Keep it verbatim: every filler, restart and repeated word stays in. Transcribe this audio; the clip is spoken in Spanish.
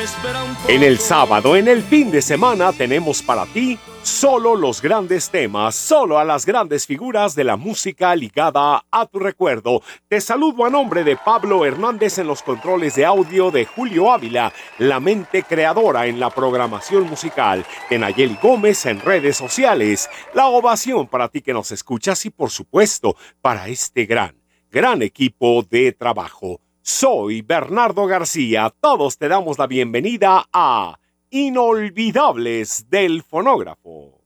En el sábado, en el fin de semana, tenemos para ti solo los grandes temas, solo a las grandes figuras de la música ligada a tu recuerdo. Te saludo a nombre de Pablo Hernández en los controles de audio, de Julio Ávila, la mente creadora en la programación musical, de Nayeli Gómez en redes sociales. La ovación para ti que nos escuchas y, por supuesto, para este gran, gran equipo de trabajo. Soy Bernardo García. Todos te damos la bienvenida a Inolvidables del Fonógrafo.